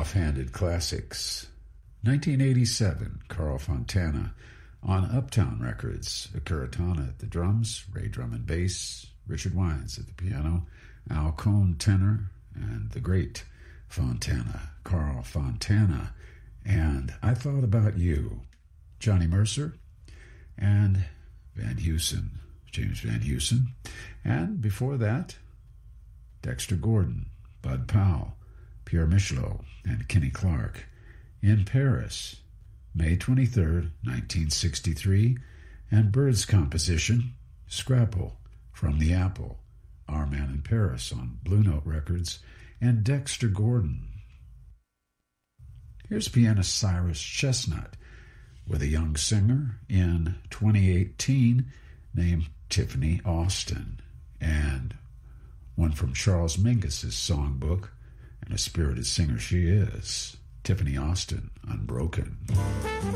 Offhanded Classics. 1987, Carl Fontana on Uptown Records. Akira Tana at the drums, Ray Drum and bass, Richard Wines at the piano, Al Cohn tenor, and the great Fontana, Carl Fontana. And I Thought About You, Johnny Mercer, and Van Heusen, James Van Heusen. And before that, Dexter Gordon, Bud Powell, Pierre Michelot, and Kenny Clark. In Paris, May 23rd, 1963, and Bird's composition, Scrapple, From the Apple, Our Man in Paris on Blue Note Records, and Dexter Gordon. Here's pianist Cyrus Chestnut with a young singer in 2018 named Tiffany Austin, and one from Charles Mingus's songbook, and a spirited singer she is, Tiffany Austin, Unbroken.